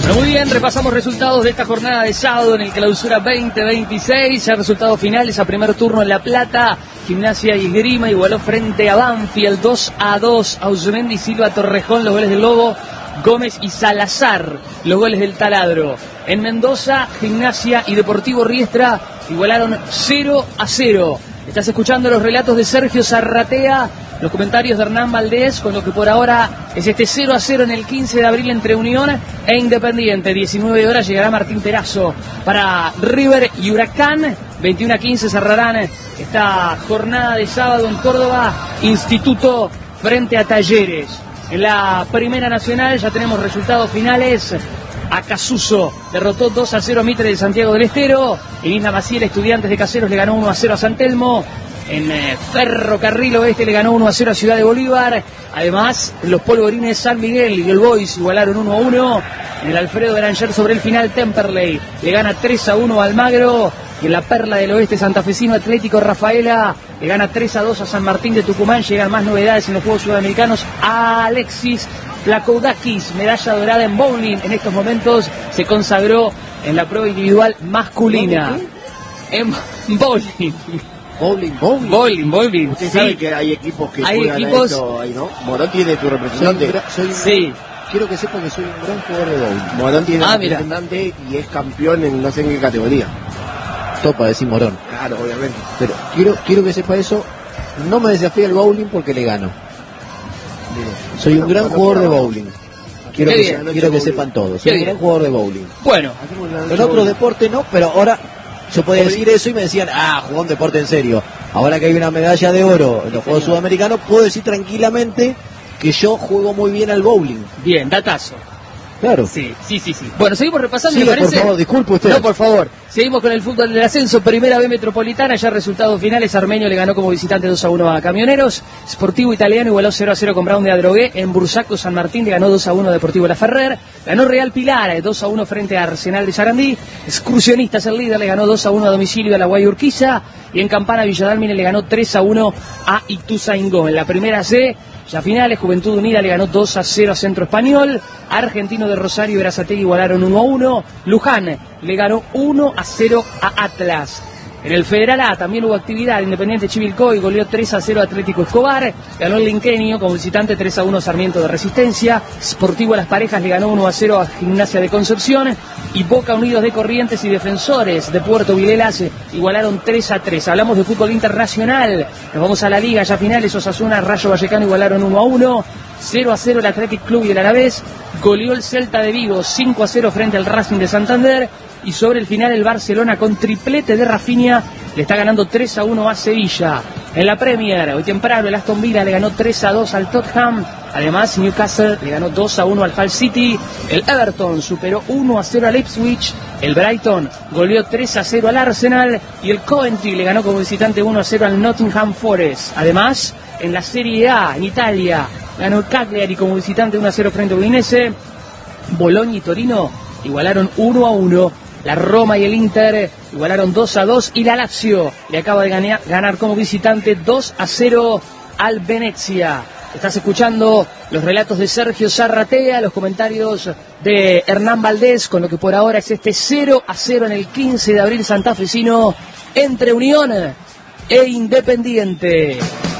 Bueno, muy bien, repasamos resultados de esta jornada de sábado en el Clausura 2026. Ya resultados finales a primer turno en La Plata. Gimnasia y Esgrima igualó frente a Banfield 2-2. Ausemendi, Silva, Torrejón, los goles del Lobo. Gómez y Salazar, los goles del Taladro. En Mendoza, Gimnasia y Deportivo Riestra igualaron 0-0. Estás escuchando los relatos de Sergio Zarratea, los comentarios de Hernán Valdés, con lo que por ahora es este 0-0 en el 15 de abril entre Unión e Independiente. 19 horas llegará Martín Terazo para River y Huracán. 21-15 cerrarán esta jornada de sábado en Córdoba, Instituto frente a Talleres. En la Primera Nacional ya tenemos resultados finales. Acasuso derrotó 2-0 a Mitre de Santiago del Estero. En Isla Maciel, Estudiantes de Caseros le ganó 1-0 a San Telmo. En Ferrocarril Oeste le ganó 1-0 a Ciudad de Bolívar. Además, los Polvorines San Miguel y el Boys igualaron 1-1. En el Alfredo Beranger sobre el final, Temperley le gana 3-1 a Almagro. Y en la Perla del Oeste, santafesino Atlético Rafaela le gana 3-2 a San Martín de Tucumán. Llegan más novedades en los Juegos Sudamericanos. Alexis Plakoudakis, medalla dorada en bowling. En estos momentos se consagró en la prueba individual masculina. En bowling. Bowling. Usted sabe que hay equipos que hay juegan equipos... esto ahí, ¿no? Morón tiene tu representante. Sí. Quiero que sepa que soy un gran jugador de bowling. Morón tiene representante y es campeón en no sé en qué categoría. Topa decir Morón. Claro, obviamente. Pero quiero que sepa eso. No me desafía el bowling porque le gano. Soy un gran jugador de bowling. Quiero que sepan todos. Soy un gran jugador de bowling. Bueno, en otro deporte no, pero ahora yo podía decir eso y me decían, jugó un deporte en serio. Ahora que hay una medalla de oro en los Juegos Sudamericanos, puedo decir tranquilamente que yo juego muy bien al bowling. Bien, datazo. Claro. Sí. Bueno, seguimos repasando, sí, me parece. Por favor, disculpe usted. No, por favor. Seguimos con el fútbol del ascenso, Primera B Metropolitana, ya resultados finales. Armenio le ganó como visitante 2-1 a Camioneros. Sportivo Italiano igualó 0-0 con Brown de Adrogué. En Bursaco, San Martín le ganó 2-1 a Deportivo La Ferrer. Ganó Real Pilar 2-1 frente a Arsenal de Sarandí. Excursionistas, el líder, le ganó 2-1 a domicilio a la Guayurquiza. Y en Campana, Villadalmine le ganó 3-1 a Ituzaingó. En la Primera C, ya finales, Juventud Unida le ganó 2-0 a Centro Español. Argentino de Rosario y Berazategui igualaron 1-1. Luján le ganó 1-0 a Atlas. En el Federal A también hubo actividad. Independiente Chivilcoy goleó 3-0 a Atlético Escobar. Ganó el Linquenio como visitante 3-1 Sarmiento de Resistencia. Sportivo Las Parejas le ganó 1-0 a Gimnasia de Concepción. Y Boca Unidos de Corrientes y Defensores de Puerto Vilelas igualaron 3-3. Hablamos de fútbol internacional. Nos vamos a la Liga ya finales. Osasuna, Rayo Vallecano igualaron 1-1. 0-0 el Athletic Club y el Alavés. Goleó el Celta de Vigo 5-0 frente al Racing de Santander. Y sobre el final el Barcelona con triplete de Rafinha le está ganando 3-1 a Sevilla. En la Premier, hoy temprano el Aston Villa le ganó 3-2 al Tottenham. Además Newcastle le ganó 2-1 al Hull City. El Everton superó 1-0 al Ipswich. El Brighton goleó 3-0 al Arsenal. Y el Coventry le ganó como visitante 1-0 al Nottingham Forest. Además, en la Serie A, en Italia, ganó el Cagliari como visitante 1-0 frente a Udinese. Bologna y Torino igualaron 1-1. La Roma y el Inter igualaron 2-2 y la Lazio le acaba de ganar como visitante 2-0 al Venezia. Estás escuchando los relatos de Sergio Zarratea, los comentarios de Hernán Valdés, con lo que por ahora es este 0-0 en el 15 de abril santafesino entre Unión e Independiente.